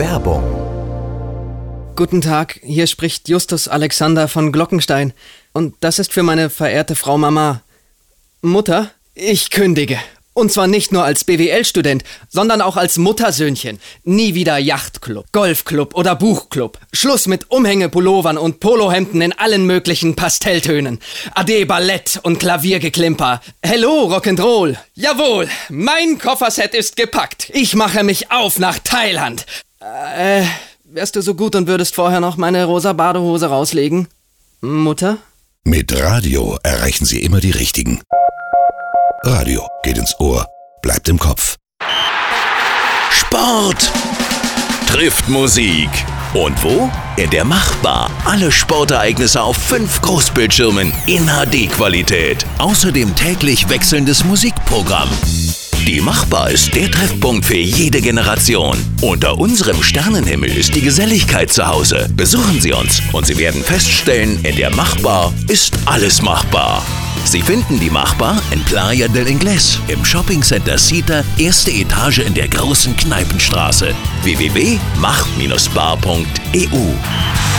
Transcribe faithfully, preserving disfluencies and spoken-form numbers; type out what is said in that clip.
Werbung. Guten Tag, hier spricht Justus Alexander von Glockenstein. Und das ist für meine verehrte Frau Mama. Mutter, ich kündige. Und zwar nicht nur als B W L-Student, sondern auch als Muttersöhnchen. Nie wieder Yachtclub, Golfclub oder Buchclub. Schluss mit Umhängepullovern und Polohemden in allen möglichen Pastelltönen. Ade Ballett und Klaviergeklimper. Hello Rock'n'Roll. Jawohl, mein Kofferset ist gepackt. Ich mache mich auf nach Thailand. Äh, wärst du so gut und würdest vorher noch meine rosa Badehose rauslegen? Mutter? Mit Radio erreichen Sie immer die Richtigen. Radio geht ins Ohr, bleibt im Kopf. Sport trifft Musik. Und wo? In der Machbar. Alle Sportereignisse auf fünf Großbildschirmen in H D-Qualität. Außerdem täglich wechselndes Musikprogramm. Die Machbar ist der Treffpunkt für jede Generation. Unter unserem Sternenhimmel ist die Geselligkeit zu Hause. Besuchen Sie uns und Sie werden feststellen, in der Machbar ist alles machbar. Sie finden die Machbar in Playa del Inglés, im Shoppingcenter Sita, erste Etage in der großen Kneipenstraße. w w w punkt mach Bindestrich bar punkt e u